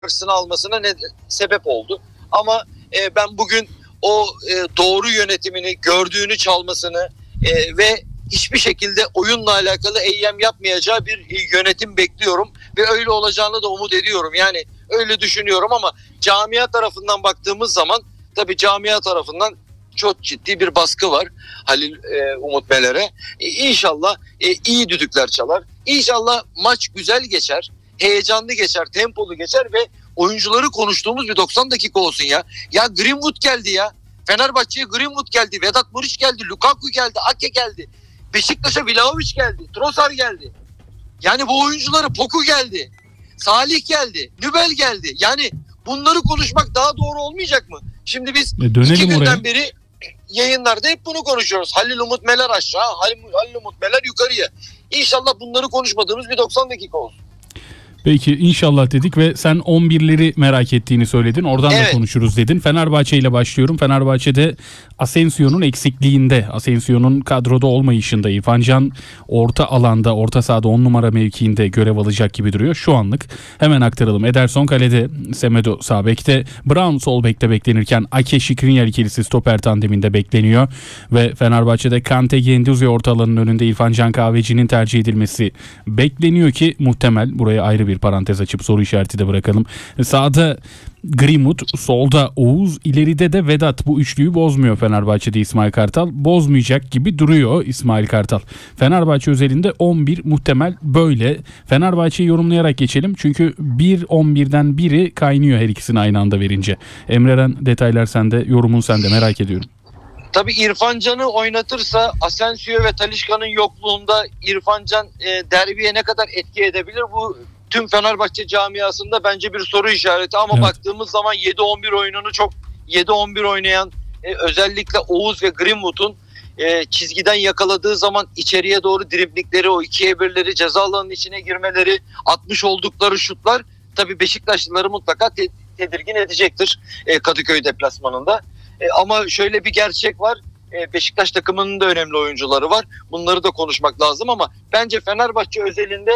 karşısına almasına sebep oldu. Ama ben bugün o doğru yönetimini, gördüğünü çalmasını ve hiçbir şekilde oyunla alakalı eyyem yapmayacağı bir yönetim bekliyorum. Ve öyle olacağını da umut ediyorum. Yani öyle düşünüyorum ama camia tarafından baktığımız zaman tabii camia tarafından çok ciddi bir baskı var Halil Umut Meler'e. İnşallah iyi düdükler çalar. İnşallah maç güzel geçer, heyecanlı geçer, tempolu geçer ve oyuncuları konuştuğumuz bir 90 dakika olsun ya. Ya Greenwood geldi ya. Fenerbahçe'ye Greenwood geldi, Vedat Muriç geldi, Lukaku geldi, Ake geldi. Beşiktaş'a Vlahovic geldi, Trossard geldi. Yani bu oyuncuları Poku geldi, Salih geldi, Nübel geldi. Yani bunları konuşmak daha doğru olmayacak mı? Şimdi biz 2 günden beri yayınlarda hep bunu konuşuyoruz. Halil Umut Meler aşağı, Halil Umut Meler yukarıya. İnşallah bunları konuşmadığımız bir 90 dakika olsun. Peki inşallah dedik ve sen 11'leri merak ettiğini söyledin. Oradan da konuşuruz dedin. Fenerbahçe ile başlıyorum. Fenerbahçe'de Asensio'nun eksikliğinde, Asensio'nun kadroda olmayışında, İrfan Can orta alanda, orta sahada 10 numara mevkiinde görev alacak gibi duruyor. Şu anlık hemen aktaralım. Ederson kalede, Semedo sağ bekte, Brown sol bekte beklenirken Ake Skriniar ikilisi stoper tandeminde bekleniyor. Ve Fenerbahçe'de Kante Guendouzi orta alanın önünde İrfan Can Kahveci'nin tercih edilmesi bekleniyor ki muhtemel. Buraya ayrı bir parantez açıp soru işareti de bırakalım. Sağda Greenwood, solda Oğuz, ileride de Vedat. Bu üçlüyü bozmuyor Fenerbahçe'de İsmail Kartal. Bozmayacak gibi duruyor İsmail Kartal. Fenerbahçe özelinde 11 muhtemel böyle. Fenerbahçe'yi yorumlayarak geçelim. Çünkü 11'den biri kaynıyor her ikisini aynı anda verince. Emre, detaylar sende, yorumun sende, merak ediyorum. Tabii İrfan Can'ı oynatırsa Asensio ve Talisca'nın yokluğunda İrfan Can derbiye ne kadar etki edebilir? Bu tüm Fenerbahçe camiasında bence bir soru işareti ama baktığımız zaman 7-11 oyununu 7-11 oynayan özellikle Oğuz ve Greenwood'un çizgiden yakaladığı zaman içeriye doğru driblikleri, o 2'ye 1'leri, ceza alanının içine girmeleri, atmış oldukları şutlar tabii Beşiktaşlıları mutlaka tedirgin edecektir Kadıköy deplasmanında. Ama şöyle bir gerçek var. Beşiktaş takımının da önemli oyuncuları var. Bunları da konuşmak lazım ama bence Fenerbahçe özelinde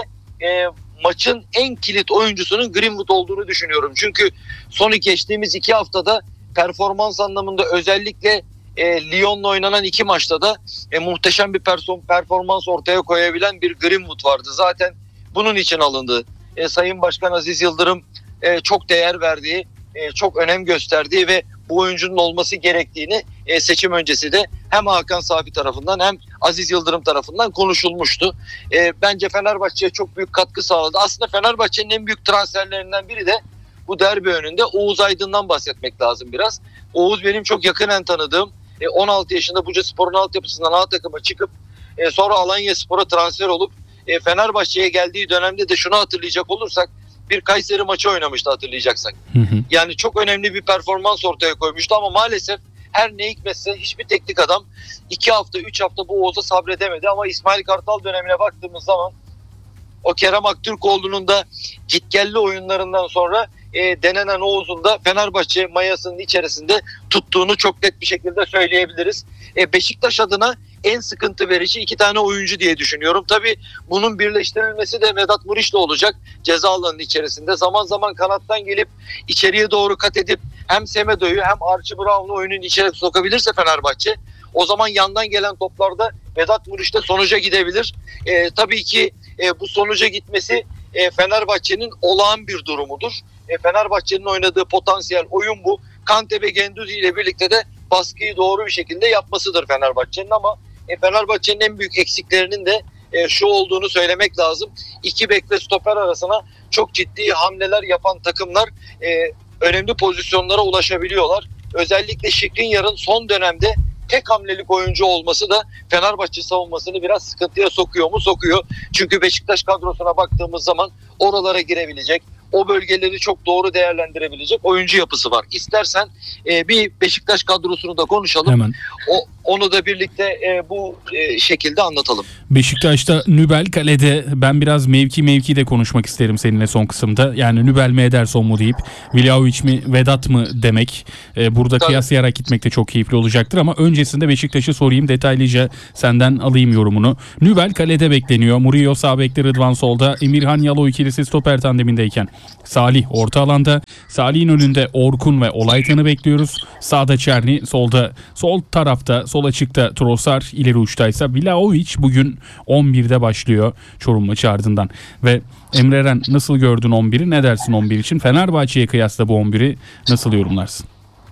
maçın en kilit oyuncusunun Greenwood olduğunu düşünüyorum. Çünkü geçtiğimiz 2 haftada performans anlamında özellikle Lyon'la oynanan 2 maçta da muhteşem bir performans ortaya koyabilen bir Greenwood vardı. Zaten bunun için alındı. Sayın Başkan Aziz Yıldırım çok değer verdiği, çok önem gösterdiği ve bu oyuncunun olması gerektiğini seçim öncesi de hem Hakan Safi tarafından hem Aziz Yıldırım tarafından konuşulmuştu. Bence Fenerbahçe'ye çok büyük katkı sağladı. Aslında Fenerbahçe'nin en büyük transferlerinden biri de bu derbi önünde Oğuz Aydın'dan bahsetmek lazım biraz. Oğuz benim çok yakinen tanıdığım, 16 yaşında Bucaspor'un altyapısından A takıma çıkıp sonra Alanyaspor'a transfer olup Fenerbahçe'ye geldiği dönemde de şunu hatırlayacak olursak bir Kayseri maçı oynamıştı hatırlayacaksak. Yani çok önemli bir performans ortaya koymuştu ama maalesef her ne hikmetse hiçbir teknik adam 2 hafta 3 hafta bu Oğuz'a sabredemedi ama İsmail Kartal dönemine baktığımız zaman o Kerem Aktürkoğlu'nun da gitgelli oyunlarından sonra denenen Oğuz'un da Fenerbahçe mayasının içerisinde tuttuğunu çok net bir şekilde söyleyebiliriz. Beşiktaş adına en sıkıntı verici 2 tane oyuncu diye düşünüyorum. Tabii bunun birleştirilmesi de Vedat Muriç'le olacak ceza alanının içerisinde. Zaman zaman kanattan gelip içeriye doğru kat edip hem Semedo'yu hem Archie Brown'u oyunun içine sokabilirse Fenerbahçe, o zaman yandan gelen toplarda Vedat Muriç de sonuca gidebilir. Tabii ki bu sonuca gitmesi Fenerbahçe'nin olağan bir durumudur. Fenerbahçe'nin oynadığı potansiyel oyun bu. Kante ve Guendouzi ile birlikte de baskıyı doğru bir şekilde yapmasıdır Fenerbahçe'nin ama Fenerbahçe'nin en büyük eksiklerinin de şu olduğunu söylemek lazım. 2 bek ve stoper arasına çok ciddi hamleler yapan takımlar önemli pozisyonlara ulaşabiliyorlar. Özellikle Skriniar'ın son dönemde tek hamlelik oyuncu olması da Fenerbahçe savunmasını biraz sıkıntıya sokuyor mu? Sokuyor. Çünkü Beşiktaş kadrosuna baktığımız zaman oralara girebilecek, o bölgeleri çok doğru değerlendirebilecek oyuncu yapısı var. İstersen bir Beşiktaş kadrosunu da konuşalım. Hemen. Onu da birlikte bu şekilde anlatalım. Beşiktaş'ta Nübel kalede. Ben biraz mevki de konuşmak isterim seninle son kısımda. Yani Nübel mi Ederson mu deyip Vlahovic mi Vedat mı demek. Burada kıyaslayarak gitmek de çok keyifli olacaktır ama öncesinde Beşiktaş'ı sorayım, detaylıca senden alayım yorumunu. Nübel kalede bekleniyor. Murillo sağ bekte, Rıdvan solda. Emirhan Yalo ikilisi stoper tandemindeyken Salih orta alanda. Salih'in önünde Orkun ve Olaytan'ı bekliyoruz. Sağda Çerni, sol tarafta, sol açıkta Trossard, ileri uçtaysa Vlahovic bugün 11'de başlıyor Çorum maçı ardından. Ve Emre Eren, nasıl gördün 11'i? Ne dersin 11 için? Fenerbahçe'ye kıyasla bu 11'i nasıl yorumlarsın?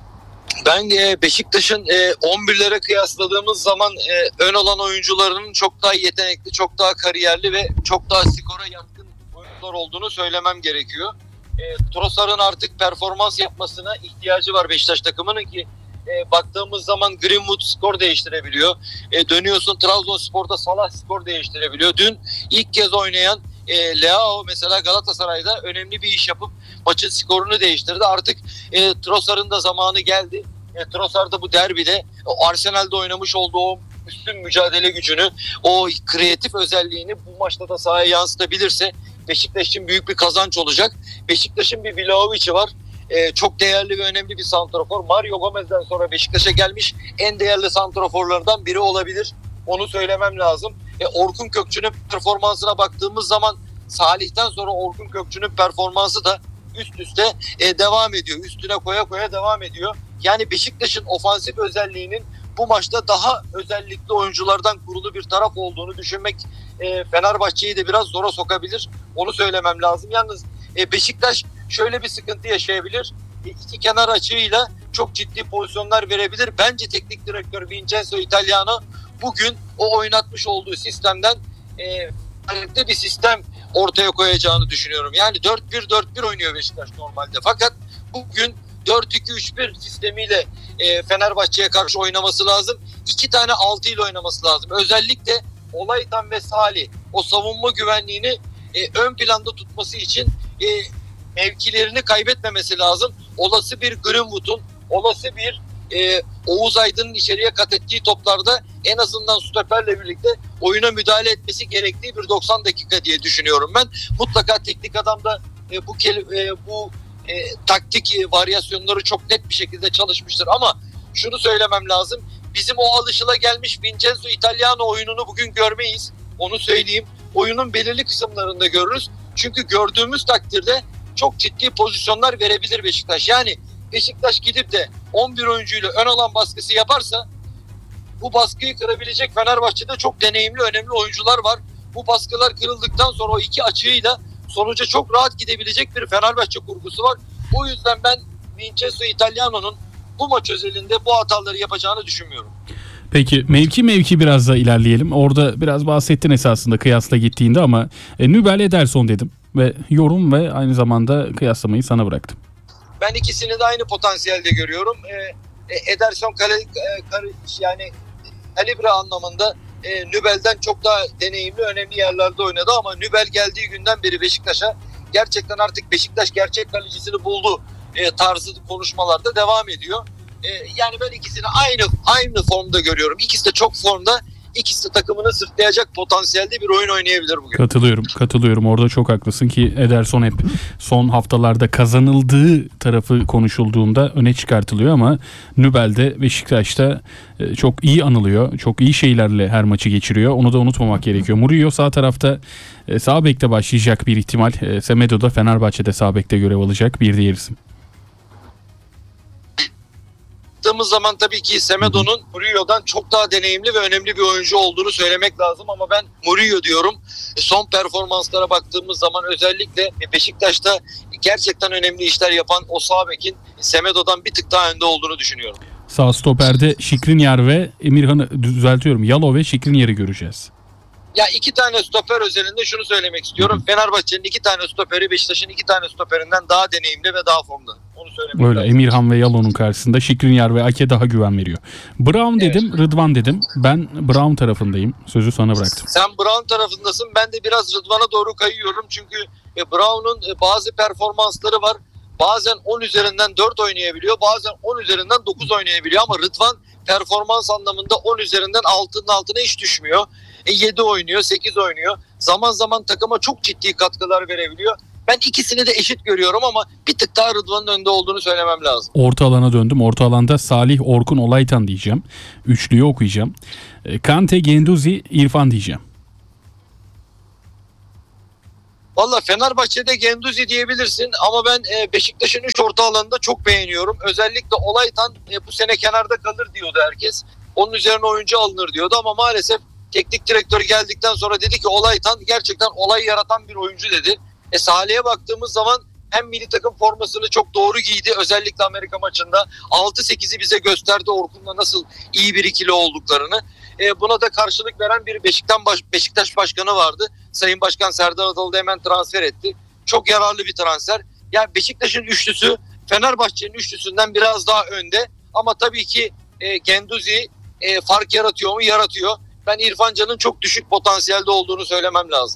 Ben Beşiktaş'ın 11'lere kıyasladığımız zaman ön olan oyuncularının çok daha yetenekli, çok daha kariyerli ve çok daha skora yatkın oyuncular olduğunu söylemem gerekiyor. Trossard'ın artık performans yapmasına ihtiyacı var Beşiktaş takımının ki baktığımız zaman Greenwood skor değiştirebiliyor. Dönüyorsun Trabzonspor'da Salah skor değiştirebiliyor. Dün ilk kez oynayan Leao mesela Galatasaray'da önemli bir iş yapıp maçın skorunu değiştirdi. Artık Trossard'ın da zamanı geldi. Trossard da bu derbide Arsenal'de oynamış olduğu o üstün mücadele gücünü, o kreatif özelliğini bu maçta da sahaya yansıtabilirse Beşiktaş için büyük bir kazanç olacak. Beşiktaş'ın bir Vlahovic'i var. Çok değerli ve önemli bir santrafor. Mario Gomez'den sonra Beşiktaş'a gelmiş en değerli santraforlardan biri olabilir. Onu söylemem lazım. Orkun Kökçü'nün performansına baktığımız zaman Salih'ten sonra Orkun Kökçü'nün performansı da üst üste devam ediyor. Üstüne koya koya devam ediyor. Yani Beşiktaş'ın ofansif özelliğinin bu maçta daha özellikli oyunculardan kurulu bir taraf olduğunu düşünmek Fenerbahçe'yi de biraz zora sokabilir. Onu söylemem lazım. Yalnız Beşiktaş şöyle bir sıkıntı yaşayabilir. İki kenar açığıyla çok ciddi pozisyonlar verebilir. Bence teknik direktör Vincenzo Italiano bugün o oynatmış olduğu sistemden farklı bir sistem ortaya koyacağını düşünüyorum. Yani 4-1-4-1 oynuyor Beşiktaş normalde. Fakat bugün 4-2-3-1 sistemiyle Fenerbahçe'ye karşı oynaması lazım. 2 tane 6 ile oynaması lazım. Özellikle Olaytan ve Salih o savunma güvenliğini ön planda tutması için mevkilerini kaybetmemesi lazım. Olası bir Greenwood'un, olası bir Oğuz Aydın'ın içeriye kat ettiği toplarda en azından stoperle birlikte oyuna müdahale etmesi gerektiği bir 90 dakika diye düşünüyorum ben. Mutlaka teknik adam da bu taktik varyasyonları çok net bir şekilde çalışmıştır ama şunu söylemem lazım. Bizim o alışılagelmiş Vincenzo Italiano oyununu bugün görmeyiz. Onu söyleyeyim. Oyunun belirli kısımlarında görürüz. Çünkü gördüğümüz takdirde çok ciddi pozisyonlar verebilir Beşiktaş. Yani Beşiktaş gidip de 11 oyuncuyla ön alan baskısı yaparsa bu baskıyı kırabilecek Fenerbahçe'de çok deneyimli, önemli oyuncular var. Bu baskılar kırıldıktan sonra o iki açığıyla sonuca çok rahat gidebilecek bir Fenerbahçe kurgusu var. O yüzden ben Vincenzo Italiano'nun bu maç özelinde bu hataları yapacağını düşünmüyorum. Peki mevki biraz da ilerleyelim. Orada biraz bahsettin esasında kıyasla gittiğinde ama Nübel Ederson dedim ve yorum ve aynı zamanda kıyaslamayı sana bıraktım. Ben ikisini de aynı potansiyelde görüyorum. Ederson yani kalibre anlamında Nübel'den çok daha deneyimli, önemli yerlerde oynadı ama Nübel geldiği günden beri Beşiktaş'a gerçekten artık Beşiktaş gerçek kalecisini buldu tarzı konuşmalarda devam ediyor. Yani ben ikisini aynı formda görüyorum. İkisi de çok formda. İkisi de takımını sırtlayacak potansiyelde bir oyun oynayabilir bugün. Katılıyorum. Orada çok haklısın ki Ederson hep son haftalarda kazanıldığı tarafı konuşulduğunda öne çıkartılıyor ama Nübel'de Beşiktaş'ta çok iyi anılıyor. Çok iyi şeylerle her maçı geçiriyor. Onu da unutmamak gerekiyor. Murillo sağ tarafta sağ bekte başlayacak bir ihtimal. Semedo da Fenerbahçe'de sağ bekte görev alacak bir diğer isim. Baktığımız zaman tabii ki Semedo'nun Murillo'dan çok daha deneyimli ve önemli bir oyuncu olduğunu söylemek lazım ama ben Murillo diyorum. Son performanslara baktığımız zaman özellikle Beşiktaş'ta gerçekten önemli işler yapan o sağ bekin Semedo'dan bir tık daha önde olduğunu düşünüyorum. Sağ stoperde Skriniar ve Emirhan'ı düzeltiyorum. Yalo ve Skriniar'ı göreceğiz. Ya iki tane stoper özelinde şunu söylemek istiyorum. Fenerbahçe'nin iki tane stoperi Beşiktaş'ın iki tane stoperinden daha deneyimli ve daha formda. Onu söylemek öyle lazım. Emirhan ve Yalo'nun karşısında Skriniar ve Ake daha güven veriyor. Brown dedim, evet. Rıdvan dedim. Ben Brown tarafındayım. Sözü sana bıraktım. Sen Brown tarafındasın. Ben de biraz Rıdvan'a doğru kayıyorum. Çünkü Brown'un bazı performansları var. Bazen 10 üzerinden 4 oynayabiliyor. Bazen 10 üzerinden 9 oynayabiliyor. Ama Rıdvan performans anlamında 10 üzerinden 6'nın altına hiç düşmüyor. 7 oynuyor, 8 oynuyor. Zaman zaman takıma çok ciddi katkılar verebiliyor. Ben ikisini de eşit görüyorum ama bir tık daha Rıdvan'ın önde olduğunu söylemem lazım. Orta alana döndüm. Orta alanda Salih, Orkun, Olaytan diyeceğim. Üçlüyü okuyacağım. Kante, Genduzi, İrfan diyeceğim. Valla Fenerbahçe'de Genduzi diyebilirsin ama ben Beşiktaş'ın 3 orta alanında çok beğeniyorum. Özellikle Olaytan bu sene kenarda kalır diyordu herkes. Onun üzerine oyuncu alınır diyordu ama maalesef teknik direktör geldikten sonra dedi ki Olaytan gerçekten olay yaratan bir oyuncu dedi. Salih'e baktığımız zaman hem milli takım formasını çok doğru giydi. Özellikle Amerika maçında 6-8'i bize gösterdi Orkun'la nasıl iyi bir ikili olduklarını. Buna da karşılık veren bir Beşiktaş başkanı vardı. Sayın Başkan Serdar Adalı da hemen transfer etti. Çok yararlı bir transfer. Yani Beşiktaş'ın üçlüsü Fenerbahçe'nin üçlüsünden biraz daha önde. Ama tabii ki Genduzi fark yaratıyor mu? Yaratıyor. Ben İrfan Can'ın çok düşük potansiyelde olduğunu söylemem lazım.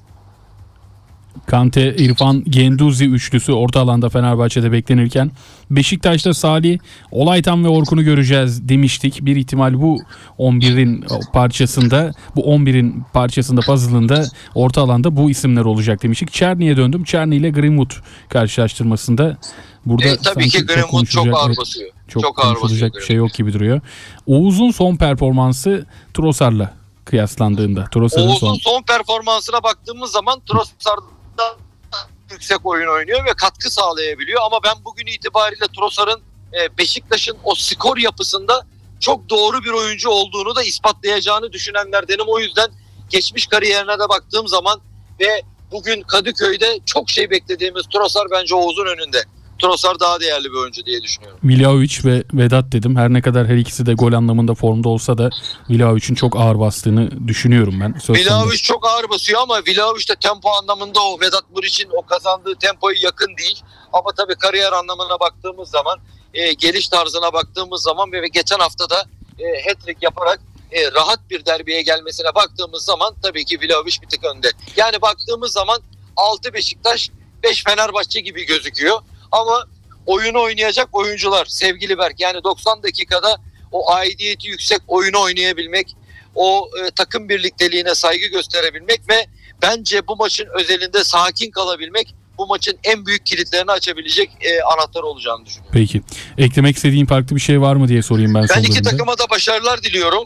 Kante, İrfan, Genduzi üçlüsü orta alanda Fenerbahçe'de beklenirken Beşiktaş'ta Salih, Olaytan ve Orkun'u göreceğiz demiştik. Bir ihtimal bu 11'in parçasında, bu 11'in parçasında, puzzle'ında orta alanda bu isimler olacak demiştik. Çerni'ye döndüm. Çerni ile Greenwood karşılaştırmasında burada tabii ki Greenwood çok ağır basıyor. Çok ağır konuşulacak bir şey yok gibi duruyor. Oğuz'un son performansı Trossard'la kıyaslandığında. Oğuz'un son performansına baktığımız zaman Trossard'da yüksek oyun oynuyor ve katkı sağlayabiliyor ama ben bugün itibariyle Trossard'ın Beşiktaş'ın o skor yapısında çok doğru bir oyuncu olduğunu da ispatlayacağını düşünenlerdenim. O yüzden geçmiş kariyerine de baktığım zaman ve bugün Kadıköy'de çok şey beklediğimiz Trossard bence Oğuz'un önünde. Trossard daha değerli bir oyuncu diye düşünüyorum. Vlahovic ve Vedat dedim. Her ne kadar her ikisi de gol anlamında formda olsa da Vlahovic'in çok ağır bastığını düşünüyorum ben. Vlahovic çok ağır basıyor ama Vlahovic de tempo anlamında o Vedat Muriç'in o kazandığı tempoya yakın değil. Ama tabii kariyer anlamına baktığımız zaman, geliş tarzına baktığımız zaman ve geçen hafta da hat-trick yaparak rahat bir derbiye gelmesine baktığımız zaman tabii ki Vlahovic bir tık önde. Yani baktığımız zaman 6 Beşiktaş, 5 Fenerbahçe gibi gözüküyor. Ama oyunu oynayacak oyuncular sevgili Berk. Yani 90 dakikada o aidiyeti yüksek oyunu oynayabilmek, o takım birlikteliğine saygı gösterebilmek ve bence bu maçın özelinde sakin kalabilmek bu maçın en büyük kilitlerini açabilecek anahtar olacağını düşünüyorum. Peki. Eklemek istediğin farklı bir şey var mı diye sorayım ben. Ben iki takıma da başarılar diliyorum.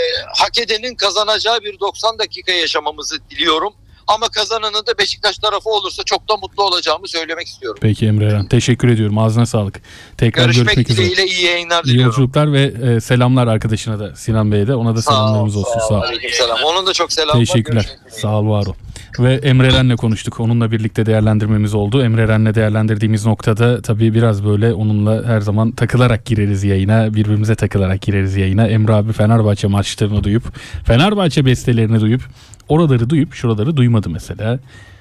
Hak edenin kazanacağı bir 90 dakika yaşamamızı diliyorum. Ama kazananın da Beşiktaş tarafı olursa çok da mutlu olacağımı söylemek istiyorum. Peki Emre Eren. Teşekkür ediyorum. Ağzına sağlık. Tekrar görüşmek üzere. Dileğiyle iyi yayınlar İyi diliyorum. yolculuklar ve selamlar arkadaşına da, Sinan Bey'e de. Ona da selamlarımız olsun. Sağ ol. Aleykümselam. Onun da çok selam var. Teşekkürler. Sağ ol, var ol. Ve Emre Eren'le konuştuk. Onunla birlikte değerlendirmemiz oldu. Emre Eren'le değerlendirdiğimiz noktada tabii biraz böyle onunla her zaman takılarak gireriz yayına. Birbirimize takılarak gireriz yayına. Emre abi Fenerbahçe maçlarını duyup, Fenerbahçe bestelerini duyup, oraları duyup şuraları duymadı mesela.